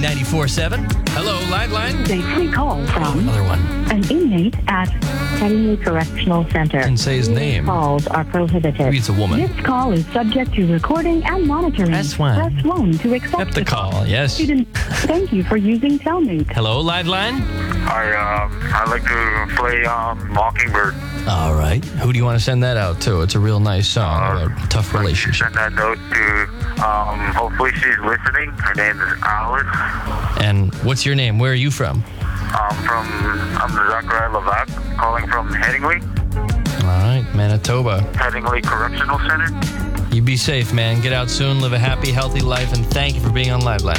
94.7. Hello, Liveline. A free call from Another one. an inmate at Headingley Correctional Center. Didn't say his name. Calls are prohibited. Maybe it's a woman. This call is subject to recording and monitoring. Press 1. Press 1 to accept the call. Yes. Student, thank you for using Telmate. Hello, Liveline. I like to play Mockingbird. All right. Who do you want to send that out to? It's a real nice song about a tough relationship. Send that note to, hopefully she's listening. Her name is Alice. And what's your name? Where are you from? I'm Zachariah Levac, calling from Headingley. All right, Manitoba. Headingley Correctional Center. You be safe, man. Get out soon. Live a happy, healthy life. And thank you for being on Liveline.